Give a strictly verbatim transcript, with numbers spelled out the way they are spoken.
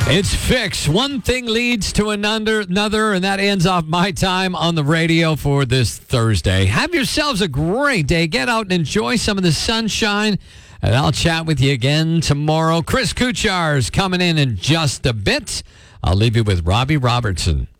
It's fixed. One thing leads to another, another, and that ends off my time on the radio for this Thursday. Have yourselves a great day. Get out and enjoy some of the sunshine, and I'll chat with you again tomorrow. Chris Kuchar's coming in in just a bit. I'll leave you with Robbie Robertson.